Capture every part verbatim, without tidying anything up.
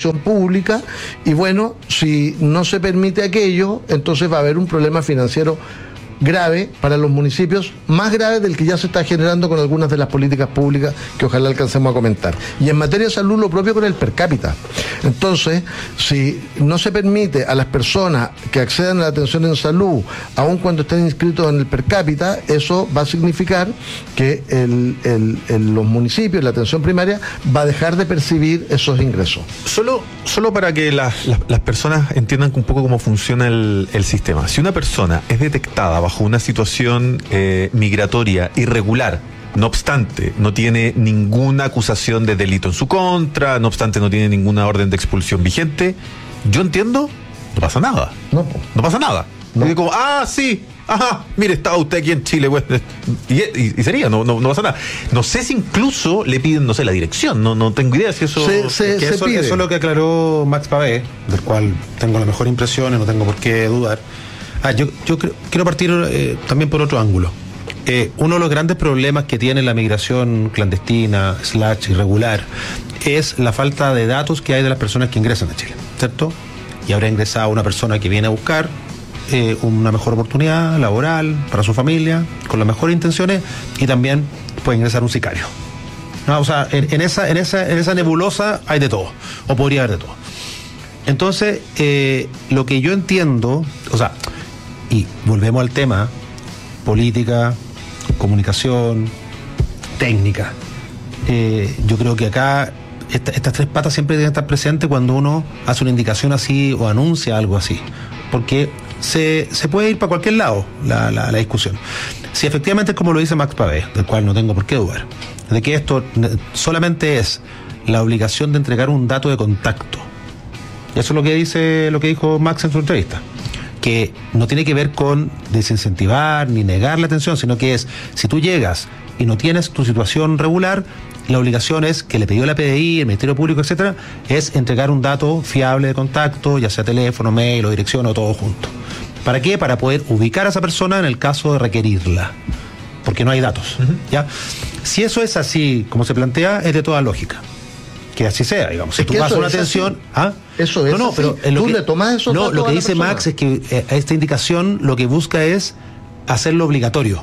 institución pública, y bueno, si no se permite aquello, entonces va a haber un problema financiero grave para los municipios, más grave del que ya se está generando con algunas de las políticas públicas que ojalá alcancemos a comentar. Y en materia de salud, lo propio con el per cápita. Entonces, si no se permite a las personas que accedan a la atención en salud, aun cuando estén inscritos en el per cápita, eso va a significar que el, el, el, los municipios, la atención primaria, va a dejar de percibir esos ingresos. Solo, solo para que las, las, las personas entiendan un poco cómo funciona el, el sistema. Si una persona es detectada bajo una situación eh, migratoria irregular, no obstante, no tiene ninguna acusación de delito en su contra, no obstante, no tiene ninguna orden de expulsión vigente, yo entiendo, no pasa nada. No, no pasa nada. No. Y digo, ah, sí, ajá, mire, estaba usted aquí en Chile, pues, y, y, y sería, no, no, no pasa nada. No sé si incluso le piden, no sé, la dirección, no, no tengo idea si eso... Se, se, que se eso, pide. eso es lo que aclaró Max Pavé, del cual tengo la mejor impresión y no tengo por qué dudar. Ah, yo, yo creo, quiero partir eh, también por otro ángulo. Eh, uno de los grandes problemas que tiene la migración clandestina, slash irregular, es la falta de datos que hay de las personas que ingresan a Chile, ¿cierto? Y habrá ingresado una persona que viene a buscar eh, una mejor oportunidad laboral para su familia, con las mejores intenciones, y también puede ingresar un sicario. No, o sea, en, en, esa, en, esa, en esa nebulosa hay de todo, o podría haber de todo. Entonces, eh, lo que yo entiendo, o sea, y volvemos al tema, política, comunicación, técnica. Eh, yo creo que acá esta, estas tres patas siempre deben estar presentes cuando uno hace una indicación así o anuncia algo así, porque se, se puede ir para cualquier lado la, la, la discusión. Si efectivamente es como lo dice Max Pavé, del cual no tengo por qué dudar, de que esto solamente es la obligación de entregar un dato de contacto. Eso es lo que dice, lo que dijo Max en su entrevista, que no tiene que ver con desincentivar ni negar la atención, sino que es, si tú llegas y no tienes tu situación regular, la obligación es, que le pidió la P D I, el Ministerio Público, etcétera, es entregar un dato fiable de contacto, ya sea teléfono, mail o dirección o todo junto. ¿Para qué? Para poder ubicar a esa persona en el caso de requerirla, porque no hay datos. Uh-huh. ¿Ya? Si eso es así, como se plantea, es de toda lógica que así sea, digamos. Si es tú que vas a una es atención... ¿Ah? Eso es no, no, así. pero Tú que, le tomas esos no, datos lo que a la dice persona. Max es que eh, esta indicación lo que busca es hacerlo obligatorio,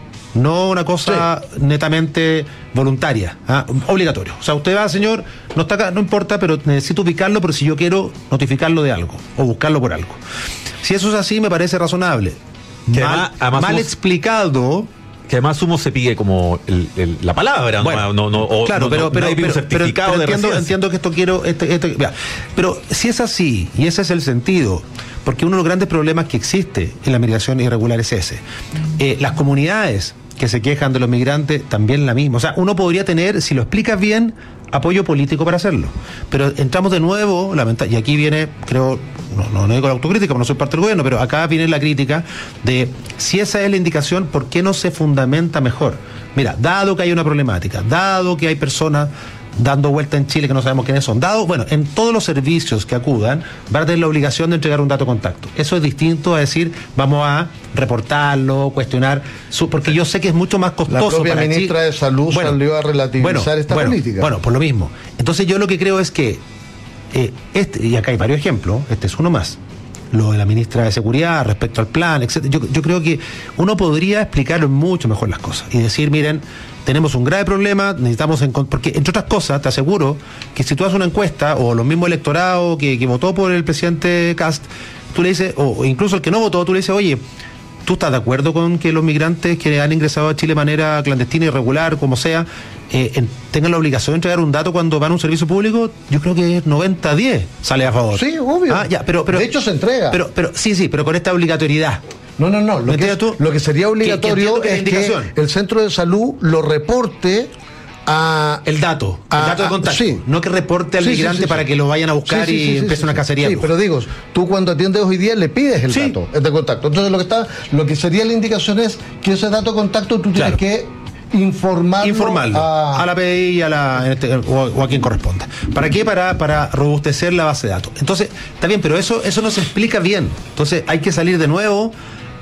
no una cosa sí. netamente voluntaria, ¿ah? Obligatorio. O sea, usted va, señor, no está acá, no importa, pero necesito ubicarlo, pero si yo quiero notificarlo de algo o buscarlo por algo. Si eso es así, me parece razonable. Que mal además, además mal somos... explicado. Que además sumo se pide como el, el, la palabra, bueno, no, no, o, claro, no, pero, no, pero, no pero, un certificado pero, pero de entiendo, residencia. entiendo que esto quiero, este, este, mira, pero si es así y ese es el sentido, porque uno de los grandes problemas que existe en la migración irregular es ese. Eh, las comunidades que se quejan de los migrantes también la misma. O sea, uno podría tener, si lo explicas bien, apoyo político para hacerlo. Pero entramos de nuevo, lamenta- y aquí viene, creo, no, no, no digo la autocrítica, porque no soy parte del gobierno, pero acá viene la crítica de si esa es la indicación, ¿por qué no se fundamenta mejor? Mira, dado que hay una problemática, dado que hay personas dando vuelta en Chile que no sabemos quiénes son, dado, bueno, en todos los servicios que acudan, van a tener la obligación de entregar un dato de contacto. Eso es distinto a decir, vamos a reportarlo, cuestionar, su, porque yo sé que es mucho más costoso. La propia para ministra Chile. de Salud bueno, salió a relativizar bueno, esta bueno, política. Bueno, por lo mismo. Entonces yo lo que creo es que, eh, este, y acá hay varios ejemplos, este es uno más, lo de la ministra de Seguridad respecto al plan, etcétera. Yo, yo creo que uno podría explicar mucho mejor las cosas y decir, miren, tenemos un grave problema, necesitamos... Encont- porque, entre otras cosas, te aseguro que si tú haces una encuesta, o los mismos electorados que, que votó por el presidente Kast, tú le dices, o incluso el que no votó, tú le dices, oye, ¿tú estás de acuerdo con que los migrantes que han ingresado a Chile de manera clandestina, irregular, como sea, eh, en, tengan la obligación de entregar un dato cuando van a un servicio público? Yo creo que es noventa a diez sale a favor. Sí, obvio. Ah, ya, pero, pero, de hecho se entrega. Pero, pero, sí, sí, pero con esta obligatoriedad. No, no, no. Lo, que, es, tú? lo que sería obligatorio que, que es que el centro de salud lo reporte a... El dato, a, el dato de contacto. Sí. No que reporte al sí, migrante sí, sí, para sí. que lo vayan a buscar sí, sí, y sí, empiece sí, una sí. cacería. Sí, pero digo, tú cuando atiendes hoy día le pides el sí. dato de contacto. Entonces lo que está, lo que sería la indicación es que ese dato de contacto tú tienes claro. que informarlo, informarlo a... a la P D I y a la, este, o, a, o a quien corresponda. ¿Para qué? Para, para robustecer la base de datos. Entonces, está bien, pero eso, eso no se explica bien. Entonces hay que salir de nuevo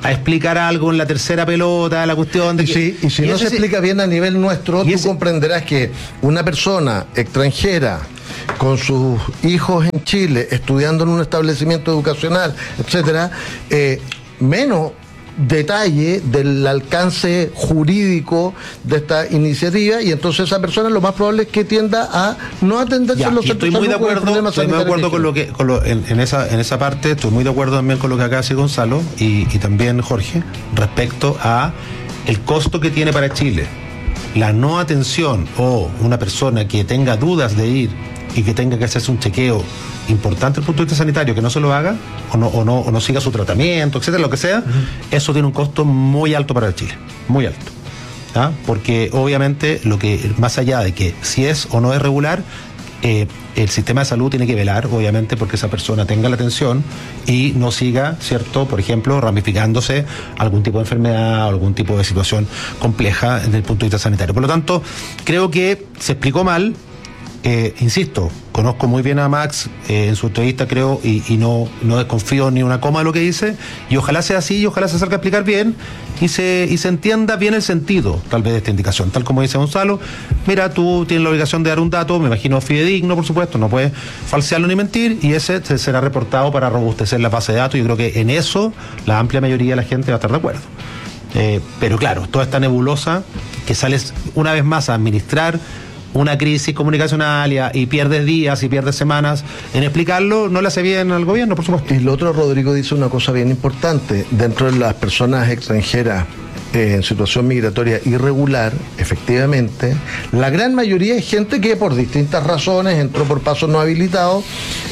a explicar algo en la tercera pelota, la cuestión de y que... si, y si y no se sí, explica bien a nivel nuestro, tú ese... comprenderás que una persona extranjera con sus hijos en Chile, estudiando en un establecimiento educacional, etcétera, eh, menos detalle del alcance jurídico de esta iniciativa, y entonces esa persona lo más probable es que tienda a no atenderse en los centros de salud. Estoy muy de acuerdo, estoy muy de acuerdo con lo que con lo, en, en esa en esa parte, estoy muy de acuerdo también con lo que acaba de decir Gonzalo y, y también Jorge respecto a el costo que tiene para Chile la no atención o una persona que tenga dudas de ir y que tenga que hacerse un chequeo importante desde el punto de vista sanitario, que no se lo haga o no, o no, o no siga su tratamiento, etcétera, lo que sea, uh-huh. Eso tiene un costo muy alto para Chile, muy alto. ¿Ah? Porque obviamente lo que, más allá de que si es o no es regular, eh, el sistema de salud tiene que velar, obviamente, porque esa persona tenga la atención y no siga, ¿cierto?, por ejemplo, ramificándose algún tipo de enfermedad o algún tipo de situación compleja desde el punto de vista sanitario. Por lo tanto, creo que se explicó mal. Eh, insisto, conozco muy bien a Max eh, en su entrevista, creo, y, y no, no desconfío ni una coma de lo que dice, y ojalá sea así, y ojalá se acerque a explicar bien y se, y se entienda bien el sentido, tal vez, de esta indicación. Tal como dice Gonzalo, mira, tú tienes la obligación de dar un dato, me imagino fidedigno, por supuesto, no puedes falsearlo ni mentir, y ese será reportado para robustecer la base de datos. Yo creo que en eso la amplia mayoría de la gente va a estar de acuerdo. Eh, pero claro, toda esta nebulosa que sales una vez más a administrar una crisis comunicacional y, y pierdes días y pierdes semanas en explicarlo, no le hace bien al gobierno, por supuesto. Y lo otro, Rodrigo dice una cosa bien importante: dentro de las personas extranjeras eh, en situación migratoria irregular, efectivamente, la gran mayoría es gente que por distintas razones entró por pasos no habilitados,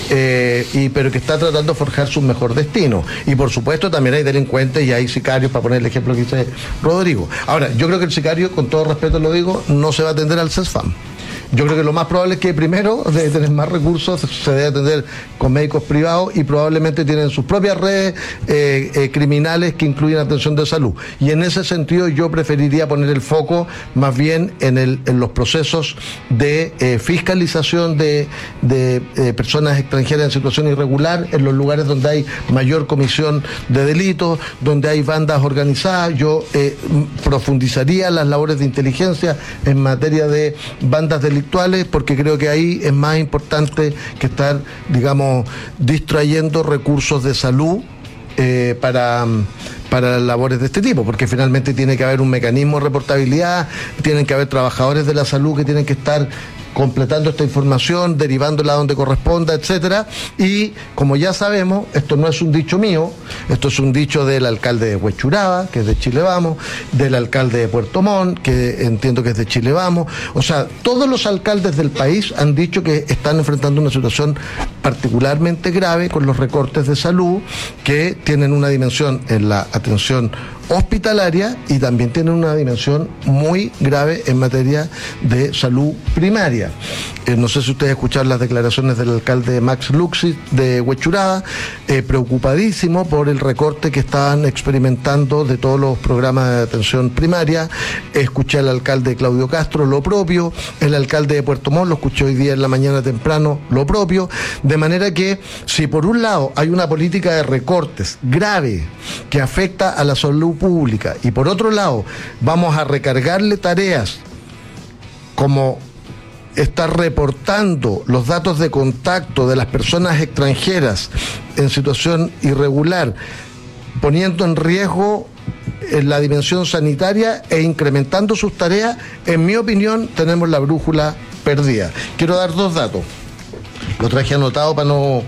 eh, y, pero que está tratando de forjar su mejor destino. Y por supuesto también hay delincuentes y hay sicarios, para poner el ejemplo que dice Rodrigo. Ahora, yo creo que el sicario, con todo respeto lo digo, no se va a atender al CESFAM. Yo creo que lo más probable es que primero debe tener más recursos, se debe atender con médicos privados, y probablemente tienen sus propias redes eh, eh, criminales que incluyen atención de salud. Y en ese sentido yo preferiría poner el foco más bien en, el, en los procesos de eh, fiscalización de, de eh, personas extranjeras en situación irregular, en los lugares donde hay mayor comisión de delitos, donde hay bandas organizadas. Yo eh, profundizaría las labores de inteligencia en materia de bandas delictivas, porque creo que ahí es más importante que estar, digamos, distrayendo recursos de salud eh, para, para labores de este tipo, porque finalmente tiene que haber un mecanismo de reportabilidad, tienen que haber trabajadores de la salud que tienen que estar completando esta información, derivándola donde corresponda, etcétera. Y como ya sabemos, esto no es un dicho mío, esto es un dicho del alcalde de Huechuraba, que es de Chile Vamos, del alcalde de Puerto Montt, que entiendo que es de Chile Vamos. O sea, todos los alcaldes del país han dicho que están enfrentando una situación particularmente grave con los recortes de salud, que tienen una dimensión en la atención hospitalaria y también tienen una dimensión muy grave en materia de salud primaria. Eh, no sé si ustedes escucharon las declaraciones del alcalde Max Luxi de Huechuraba, eh, preocupadísimo por el recorte que estaban experimentando de todos los programas de atención primaria. Escuché al alcalde Claudio Castro, lo propio. El alcalde de Puerto Montt, lo escuché hoy día en la mañana temprano, lo propio. De manera que, si por un lado hay una política de recortes grave que afecta a la salud pública, y por otro lado vamos a recargarle tareas como estar reportando los datos de contacto de las personas extranjeras en situación irregular, poniendo en riesgo en la dimensión sanitaria e incrementando sus tareas, en mi opinión tenemos la brújula perdida. Quiero dar dos datos, lo traje anotado para no...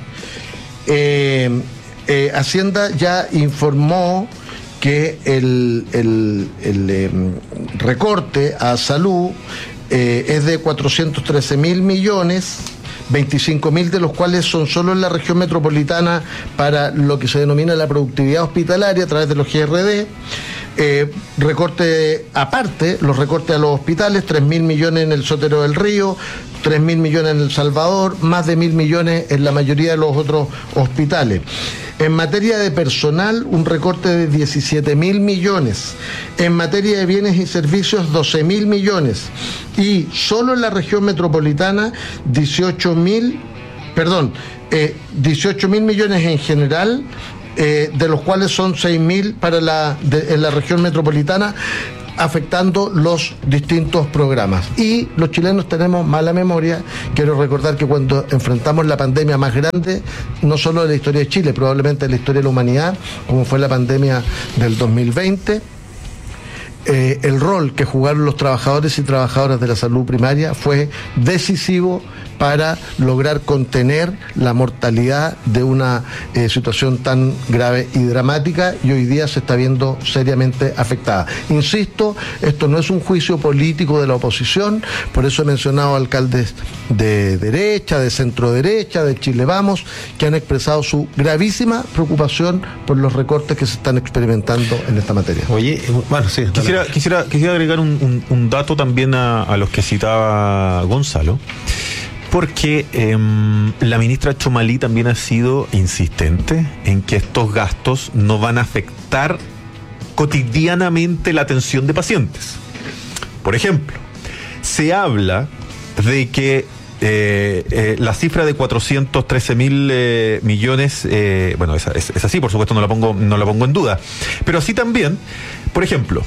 Eh, eh, Hacienda ya informó que el, el, el eh, recorte a salud eh, es de cuatrocientos trece mil millones, veinticinco mil de los cuales son solo en la región metropolitana para lo que se denomina la productividad hospitalaria a través de los G R D. Eh, recorte aparte, los recortes a los hospitales, tres mil millones en el Sotero del Río, tres mil millones en El Salvador, más de mil millones en la mayoría de los otros hospitales. En materia de personal, un recorte de diecisiete mil millones. En materia de bienes y servicios, doce mil millones. Y solo en la región metropolitana, dieciocho mil, perdón, eh, dieciocho mil millones en general, eh, de los cuales son seis mil para la, de, en la región metropolitana, afectando los distintos programas. Y los chilenos tenemos mala memoria. Quiero recordar que cuando enfrentamos la pandemia más grande, no solo de la historia de Chile, probablemente de la historia de la humanidad, como fue la pandemia del dos mil veinte, eh, el rol que jugaron los trabajadores y trabajadoras de la salud primaria fue decisivo para lograr contener la mortalidad de una eh, situación tan grave y dramática, y hoy día se está viendo seriamente afectada. Insisto, esto no es un juicio político de la oposición, por eso he mencionado alcaldes de derecha, de centro derecha, de Chile Vamos, que han expresado su gravísima preocupación por los recortes que se están experimentando en esta materia. Oye, bueno, sí. Quisiera, quisiera, quisiera agregar un, un, un dato también a, a los que citaba Gonzalo. Porque eh, la ministra Chomalí también ha sido insistente en que estos gastos no van a afectar cotidianamente la atención de pacientes. Por ejemplo, se habla de que eh, eh, la cifra de cuatrocientos trece mil eh, millones, eh, bueno, es, es, es así, por supuesto no la pongo, no la pongo en duda, pero así también, por ejemplo,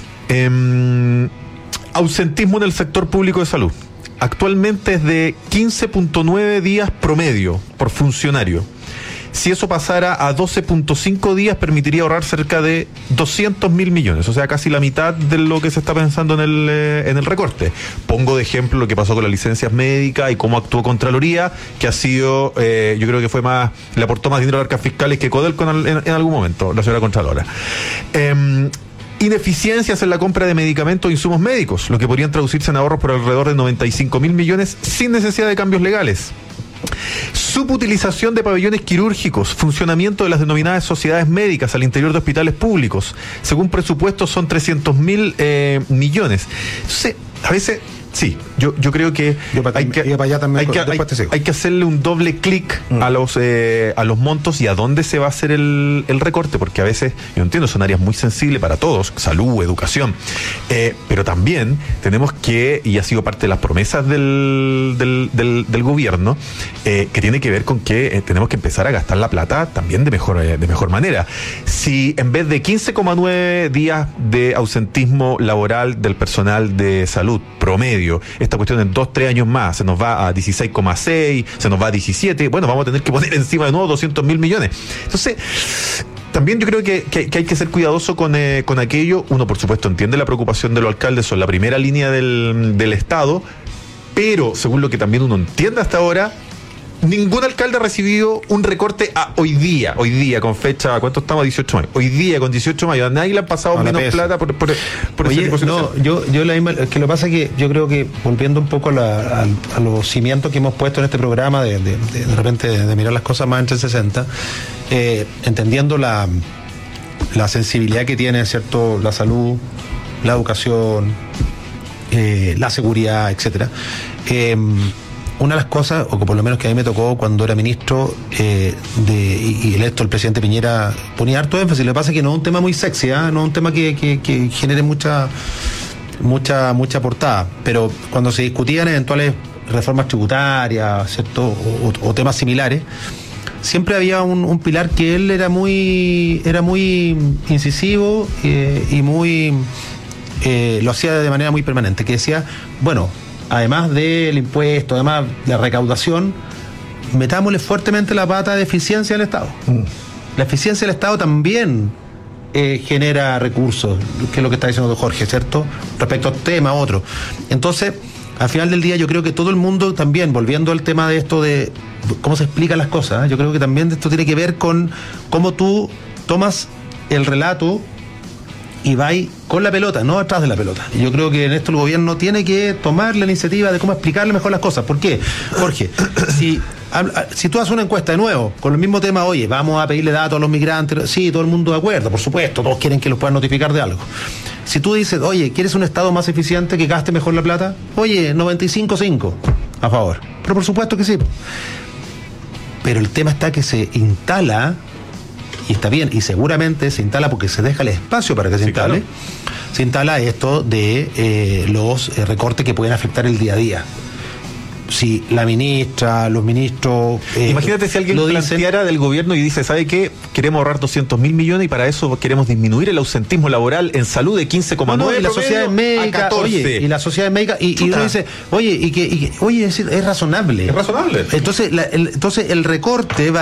eh, ausentismo en el sector público de salud. Actualmente es de quince punto nueve días promedio por funcionario. Si eso pasara a doce punto cinco días, permitiría ahorrar cerca de doscientos mil millones, o sea, casi la mitad de lo que se está pensando en el, eh, en el recorte. Pongo de ejemplo lo que pasó con las licencias médicas y cómo actuó Contraloría, que ha sido, eh, yo creo que fue más, le aportó más dinero a las arcas fiscales que Codelco en, en, en algún momento, la señora Contralora. Eh, Ineficiencias en la compra de medicamentos e insumos médicos, lo que podrían traducirse en ahorros por alrededor de noventa y cinco mil millones sin necesidad de cambios legales. Subutilización de pabellones quirúrgicos, funcionamiento de las denominadas sociedades médicas al interior de hospitales públicos. Según presupuestos son trescientos mil eh, millones. Entonces, a veces... Sí, yo, yo creo que hay que, hay que, hay, hay que hacerle un doble clic mm. a los eh, a los montos y a dónde se va a hacer el, el recorte, porque a veces, yo entiendo, son áreas muy sensibles para todos, salud, educación, eh, pero también tenemos que, y ha sido parte de las promesas del, del, del, del gobierno, eh, que tiene que ver con que eh, tenemos que empezar a gastar la plata también de mejor, eh, de mejor manera. Si en vez de quince coma nueve días de ausentismo laboral del personal de salud promedio, esta cuestión en dos, tres años más se nos va a dieciséis coma seis, se nos va a diecisiete, bueno, vamos a tener que poner encima de nuevo doscientos mil millones. Entonces, también yo creo que, que, que hay que ser cuidadoso con, eh, con aquello. Uno, por supuesto, entiende la preocupación de los alcaldes, son la primera línea del, del Estado, pero según lo que también uno entiende hasta ahora, ningún alcalde ha recibido un recorte a hoy día, hoy día con fecha, ¿cuánto estamos? dieciocho de mayo. Hoy día con dieciocho de mayo, a nadie le han pasado menos plata por, por, por Oye, ese no, yo, yo la misma, es que lo que pasa es que yo creo que volviendo un poco a, la, a, a los cimientos que hemos puesto en este programa, de, de, de, de repente de, de mirar las cosas más en trescientos sesenta, eh, entendiendo la, la sensibilidad que tiene, ¿cierto?, la salud, la educación, eh, la seguridad, etcétera. Eh, Una de las cosas, o que por lo menos que a mí me tocó cuando era ministro eh, de, y, y electo el presidente Piñera, ponía harto énfasis. Lo que pasa es que no es un tema muy sexy, ¿eh? No es un tema que, que, que genere mucha, mucha, mucha portada. Pero cuando se discutían eventuales reformas tributarias, ¿cierto?, o, o, o temas similares, siempre había un, un pilar que él era muy, era muy incisivo eh, y muy eh, lo hacía de manera muy permanente, que decía, bueno, además del impuesto, además de la recaudación, metámosle fuertemente la pata de eficiencia del Estado. Mm. La eficiencia del Estado también eh, genera recursos, que es lo que está diciendo Jorge, ¿cierto?, respecto a tema otro. Entonces, al final del día, yo creo que todo el mundo también, volviendo al tema de esto de cómo se explican las cosas, ¿eh? Yo creo que también esto tiene que ver con cómo tú tomas el relato y va con la pelota, no atrás de la pelota. Yo creo que en esto el gobierno tiene que tomar la iniciativa de cómo explicarle mejor las cosas. ¿Por qué? Jorge, si, si tú haces una encuesta de nuevo, con el mismo tema, oye, vamos a pedirle datos a los migrantes, sí, todo el mundo de acuerdo, por supuesto, todos quieren que los puedan notificar de algo. Si tú dices, oye, ¿quieres un Estado más eficiente que gaste mejor la plata? Oye, noventa y cinco cinco a favor. Pero por supuesto que sí. Pero el tema está que se instala, y está bien, y seguramente se instala porque se deja el espacio para que se sí, instale, claro. Se instala esto de eh, los eh, recortes que pueden afectar el día a día. si la ministra, los ministros... Eh, Imagínate si alguien lo planteara dicen, del gobierno y dice, ¿sabe qué? Queremos ahorrar doscientos mil millones y para eso queremos disminuir el ausentismo laboral en salud de quince coma nueve no, no, y la sociedad médica, oye, y la sociedad médica, y, y uno dice, oye, y que, y que oye, es, es razonable. Es razonable. Entonces, la, el, entonces el recorte va